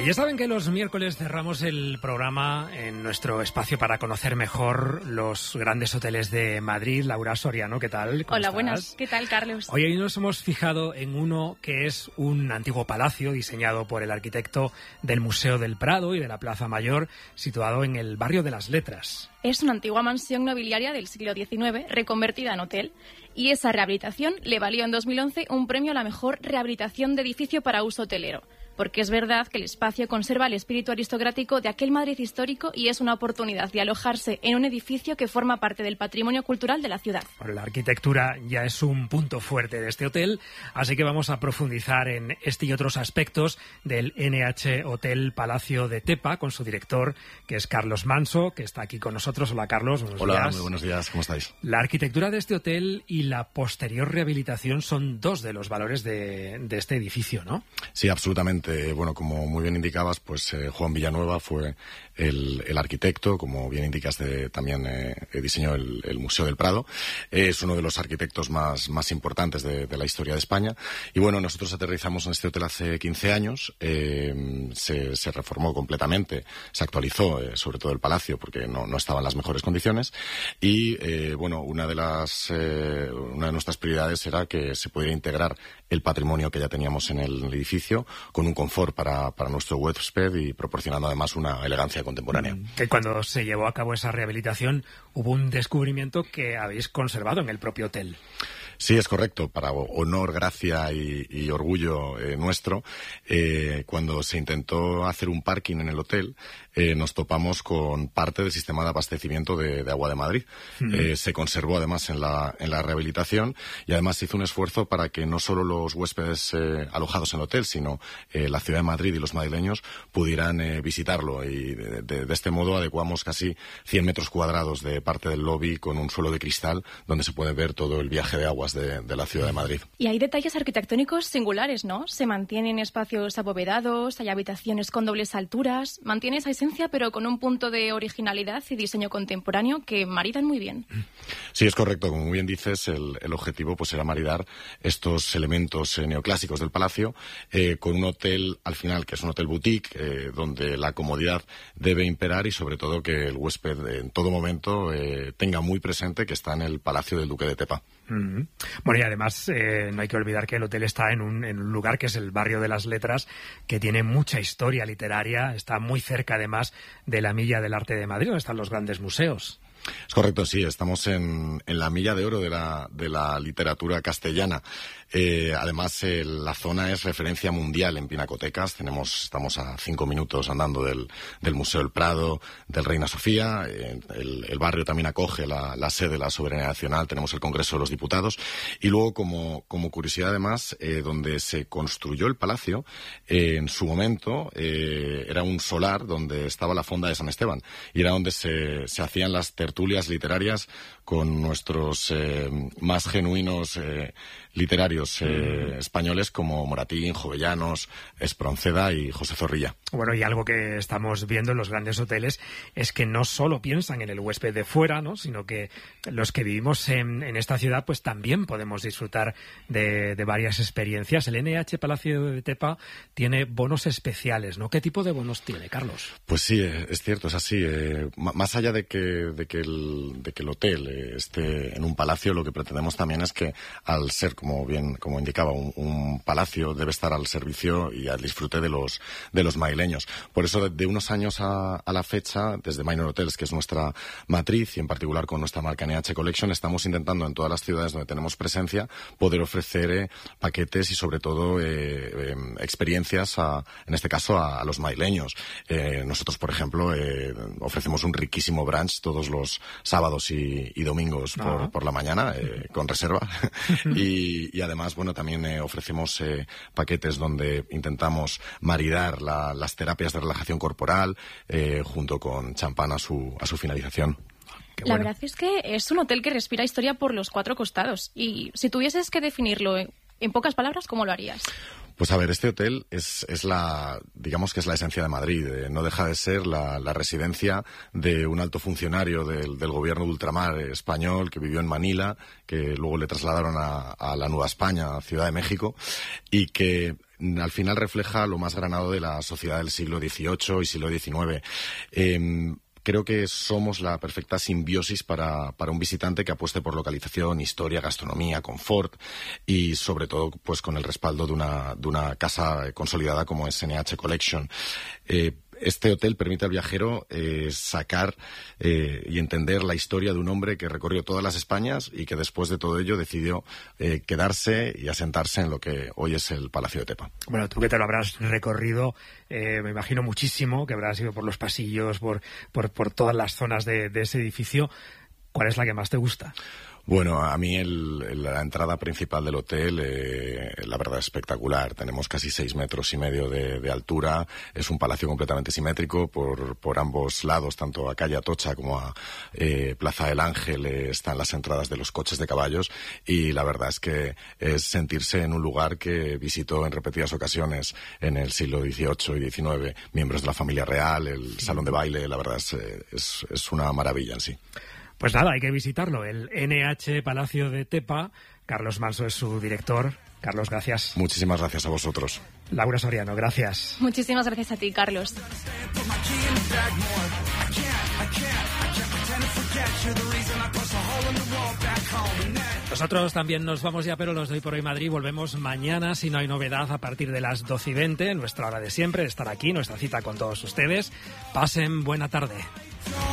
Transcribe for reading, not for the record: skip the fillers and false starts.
Y ya saben que los miércoles cerramos el programa en nuestro espacio para conocer mejor los grandes hoteles de Madrid. Laura Soriano, ¿qué tal? Hola, buenas. ¿Qué tal, Carlos? Hoy nos hemos fijado en uno que es un antiguo palacio diseñado por el arquitecto del Museo del Prado y de la Plaza Mayor, situado en el barrio de las Letras. Es una antigua mansión nobiliaria del siglo XIX, reconvertida en hotel. Y esa rehabilitación le valió en 2011 un premio a la mejor rehabilitación de edificio para uso hotelero. Porque es verdad que el espacio conserva el espíritu aristocrático de aquel Madrid histórico y es una oportunidad de alojarse en un edificio que forma parte del patrimonio cultural de la ciudad. Bueno, la arquitectura ya es un punto fuerte de este hotel, así que vamos a profundizar en este y otros aspectos del NH Hotel Palacio de Tepa con su director, que es Carlos Manso, que está aquí con nosotros. Hola, Carlos. Buenos días. Hola, muy buenos días. ¿Cómo estáis? La arquitectura de este hotel y la posterior rehabilitación son dos de los valores de este edificio, ¿no? Sí, absolutamente. Bueno, como muy bien indicabas, pues Juan Villanueva fue el arquitecto, como bien indicas, también diseñó el Museo del Prado. Es uno de los arquitectos más importantes de la historia de España. Y bueno, nosotros aterrizamos en este hotel hace 15 años. Se reformó completamente, se actualizó, sobre todo el palacio, porque no estaba en las mejores condiciones. Y bueno, una de nuestras prioridades era que se pudiera integrar el patrimonio que ya teníamos en el edificio con un confort para nuestro huésped y proporcionando además una elegancia contemporánea. Que cuando se llevó a cabo esa rehabilitación hubo un descubrimiento que habéis conservado en el propio hotel. Sí, es correcto. Para honor, gracia y orgullo nuestro, cuando se intentó hacer un parking en el hotel, nos topamos con parte del sistema de abastecimiento de agua de Madrid. Se conservó además en la rehabilitación y además se hizo un esfuerzo para que no solo los huéspedes alojados en el hotel, sino la ciudad de Madrid y los madrileños pudieran visitarlo. Y de este modo adecuamos casi 100 metros cuadrados de parte del lobby con un suelo de cristal donde se puede ver todo el viaje de aguas de la ciudad de Madrid. Y hay detalles arquitectónicos singulares, ¿no? Se mantienen espacios abovedados, hay habitaciones con dobles alturas, mantiene esa esencia pero con un punto de originalidad y diseño contemporáneo que maridan muy bien. Sí, es correcto. Como muy bien dices, el objetivo pues era maridar estos elementos neoclásicos del palacio con un hotel, al final, que es un hotel boutique, donde la comodidad debe imperar y sobre todo que el huésped en todo momento tenga muy presente que está en el Palacio del Duque de Tepa. Bueno, y además no hay que olvidar que el hotel está en un lugar que es el barrio de las Letras, que tiene mucha historia literaria, está muy cerca además de la Milla del Arte de Madrid, donde están los grandes museos. Es correcto, sí, estamos en la milla de oro de la literatura castellana. Además, la zona es referencia mundial en pinacotecas. Estamos a 5 minutos andando del Museo del Prado, del Reina Sofía. El barrio también acoge la sede de la Soberanía Nacional. Tenemos el Congreso de los Diputados. Y luego, como curiosidad además, donde se construyó el palacio, en su momento, era un solar donde estaba la fonda de San Esteban. Y era donde se hacían las tertulias literarias con nuestros más genuinos literarios españoles como Moratín, Jovellanos, Espronceda y José Zorrilla. Bueno, y algo que estamos viendo en los grandes hoteles es que no solo piensan en el huésped de fuera, ¿no?, sino que los que vivimos en esta ciudad pues también podemos disfrutar de varias experiencias. El NH Palacio de Tepa tiene bonos especiales, ¿no? ¿Qué tipo de bonos tiene, Carlos? Pues sí, es cierto, es así. Más allá de que el hotel esté en un palacio, lo que pretendemos también es que, al ser, como indicaba, un palacio, debe estar al servicio y al disfrute de los madrileños. Por eso, de unos años a la fecha, desde Minor Hotels, que es nuestra matriz, y en particular con nuestra marca NH Collection, estamos intentando en todas las ciudades donde tenemos presencia poder ofrecer paquetes y sobre todo experiencias, en este caso a los madrileños. Nosotros, por ejemplo, ofrecemos un riquísimo brunch todos los sábados y domingos por la mañana, con reserva. Y además, bueno, también ofrecemos paquetes donde intentamos maridar las terapias de relajación corporal junto con champán a su finalización. La verdad es que es un hotel que respira historia por los 4 costados. Y si tuvieses que definirlo en pocas palabras, ¿cómo lo harías? Pues a ver, este hotel digamos que es la esencia de Madrid. No deja de ser la residencia de un alto funcionario del gobierno de ultramar español que vivió en Manila, que luego le trasladaron a la Nueva España, Ciudad de México, y que al final refleja lo más granado de la sociedad del siglo XVIII y siglo XIX. Creo que somos la perfecta simbiosis para un visitante que apueste por localización, historia, gastronomía, confort y sobre todo pues con el respaldo de una casa consolidada como es NH Collection. Este hotel permite al viajero sacar y entender la historia de un hombre que recorrió todas las Españas y que después de todo ello decidió quedarse y asentarse en lo que hoy es el Palacio de Tepa. Bueno, tú que te lo habrás recorrido, me imagino muchísimo, que habrás ido por los pasillos, por todas las zonas de ese edificio. ¿Cuál es la que más te gusta? Bueno, a mí la entrada principal del hotel, la verdad es espectacular. Tenemos casi 6,5 metros de altura. Es un palacio completamente simétrico por ambos lados, tanto a calle Atocha como a Plaza del Ángel. Están las entradas de los coches de caballos y la verdad es que es sentirse en un lugar que visitó en repetidas ocasiones en el siglo XVIII y XIX miembros de la familia real, el salón de baile. La verdad es una maravilla en sí. Pues nada, hay que visitarlo, el NH Palacio de Tepa. Carlos Manso es su director. Carlos, gracias. Muchísimas gracias a vosotros. Laura Soriano, gracias. Muchísimas gracias a ti, Carlos. Nosotros también nos vamos ya, pero los de Hoy por Hoy Madrid volvemos mañana, si no hay novedad, a partir de las 12:20, nuestra hora de siempre, de estar aquí, nuestra cita con todos ustedes. Pasen buena tarde.